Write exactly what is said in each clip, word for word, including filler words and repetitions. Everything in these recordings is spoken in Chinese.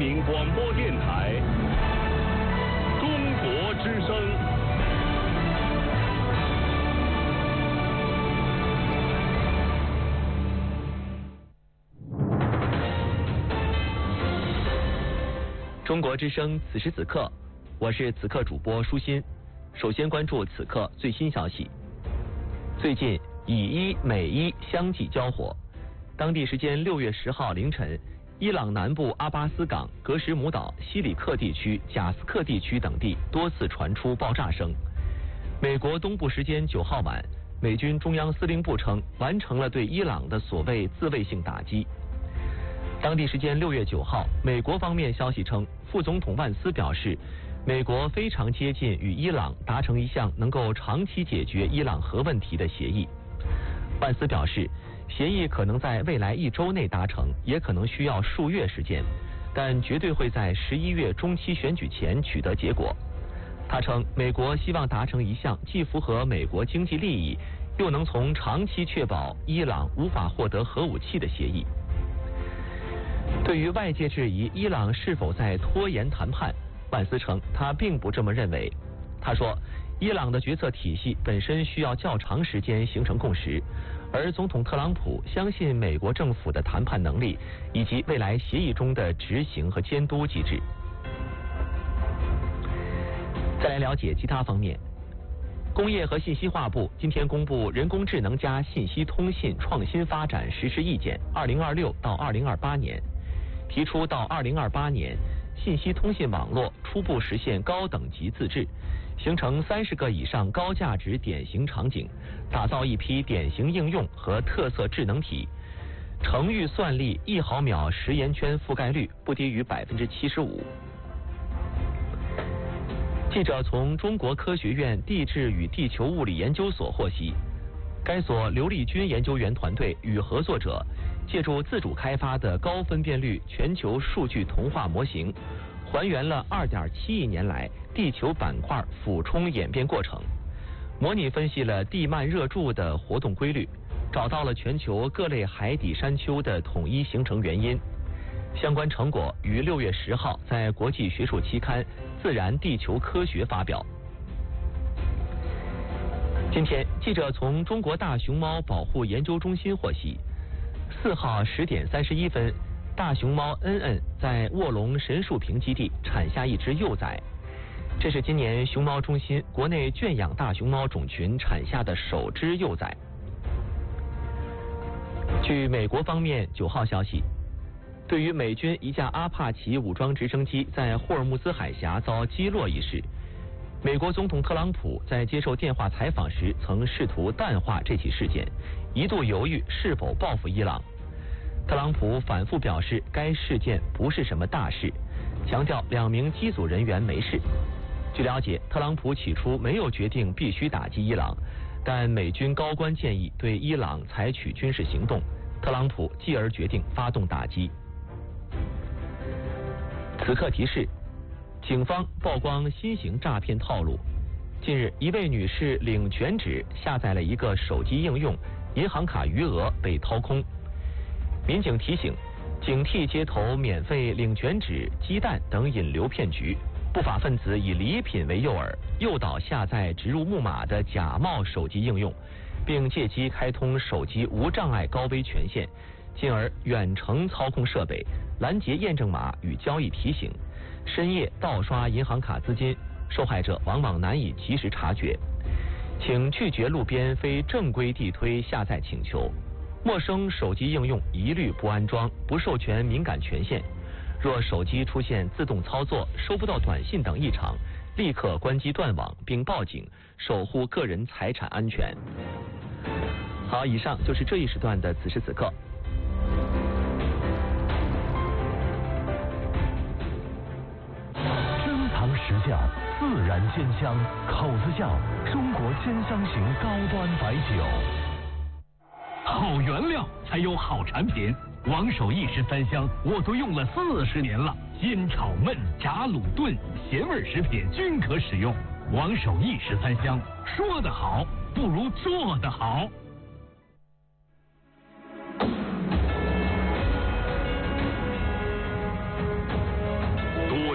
民广播电台中国之声。 中国之声，此时此刻，我是此刻主播舒心。首先关注此刻最新消息。最近，以伊美伊相继交火。当地时间六月十号凌晨，伊朗南部阿巴斯港、格什姆岛、西里克地区、贾斯克地区等地多次传出爆炸声。美国东部时间九号晚，美军中央司令部称完成了对伊朗的所谓自卫性打击。当地时间六月九号，美国方面消息称，副总统万斯表示，美国非常接近与伊朗达成一项能够长期解决伊朗核问题的协议。万斯表示，协议可能在未来一周内达成，也可能需要数月时间，但绝对会在十一月中期选举前取得结果。他称，美国希望达成一项既符合美国经济利益，又能从长期确保伊朗无法获得核武器的协议。对于外界质疑伊朗是否在拖延谈判，万斯称他并不这么认为。他说，伊朗的决策体系本身需要较长时间形成共识，而总统特朗普相信美国政府的谈判能力以及未来协议中的执行和监督机制。再来了解其他方面。工业和信息化部今天公布《人工智能加信息通信创新发展实施意见（二零二六到二零二八年）》，提出到二零二八年，信息通信网络初步实现高等级自治，形成三十个以上高价值典型场景，打造一批典型应用和特色智能体，程域算力一毫秒时延圈覆盖率不低于百分之七十五。记者从中国科学院地质与地球物理研究所获悉，该所刘立军研究员团队与合作者借助自主开发的高分辨率全球数据同化模型，还原了 二点七亿年来地球板块俯冲演变过程，模拟分析了地幔热柱的活动规律，找到了全球各类海底山丘的统一形成原因。相关成果于六月十号在国际学术期刊《自然地球科学》发表。今天，记者从中国大熊猫保护研究中心获悉，四号十点三十一分，大熊猫恩恩在卧龙神树坪基地产下一只幼崽，这是今年熊猫中心国内圈养大熊猫种群产下的首只幼崽。据美国方面九号消息，对于美军一架阿帕奇武装直升机在霍尔木兹海峡遭击落一事，美国总统特朗普在接受电话采访时曾试图淡化这起事件，一度犹豫是否报复伊朗。特朗普反复表示该事件不是什么大事，强调两名机组人员没事。据了解，特朗普起初没有决定必须打击伊朗，但美军高官建议对伊朗采取军事行动，特朗普继而决定发动打击。此刻提示，警方曝光新型诈骗套路。近日，一位女士领全纸下载了一个手机应用，银行卡余额被掏空。民警提醒，警惕街头免费领全纸、鸡蛋等引流骗局。不法分子以礼品为诱饵，诱导下载植入木马的假冒手机应用，并借机开通手机无障碍高危权限，进而远程操控设备，拦截验证码与交易提醒，深夜盗刷银行卡资金，受害者往往难以及时察觉。请拒绝路边非正规地推下载请求，陌生手机应用一律不安装，不授权敏感权限。若手机出现自动操作、收不到短信等异常，立刻关机断网并报警，守护个人财产安全。好，以上就是这一时段的此时此刻。 升堂实教，自然鲜香，口子窖中国鲜香型高端白酒。 好原料才有好产品。王守义十三香我都用了四十年了，煎炒焖炸卤炖咸味食品均可使用。王守义十三香，说得好不如做得好。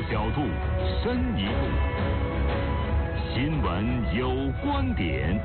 角度，深一步。新闻有观点。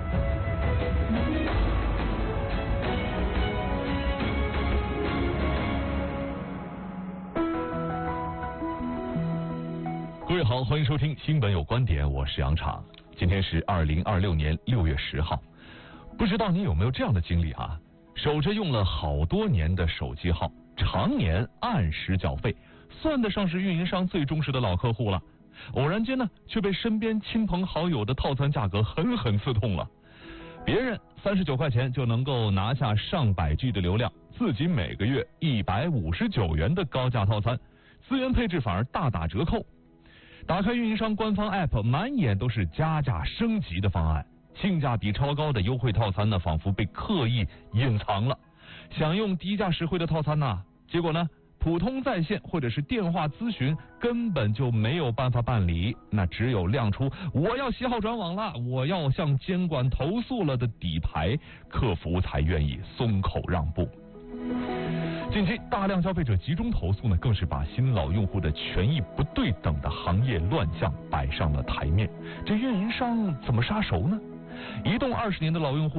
各位好，欢迎收听新闻有观点，我是杨昶。今天是二零二六年六月十号，不知道你有没有这样的经历啊？守着用了好多年的手机号，常年按时缴费，算得上是运营商最忠实的老客户了。偶然间呢，却被身边亲朋好友的套餐价格狠狠刺痛了。别人三十九块钱就能够拿下上百 G 的流量，自己每个月一百五十九元的高价套餐，资源配置反而大打折扣。打开运营商官方 App， 满眼都是加价升级的方案，性价比超高的优惠套餐呢，仿佛被刻意隐藏了。想用低价实惠的套餐呢，结果呢，普通在线或者是电话咨询根本就没有办法办理，那只有亮出我要携号转网了，我要向监管投诉了的底牌，客服才愿意松口让步。近期大量消费者集中投诉呢，更是把新老用户的权益不对等的行业乱象摆上了台面。这运营商怎么杀熟呢？移动二十年的老用户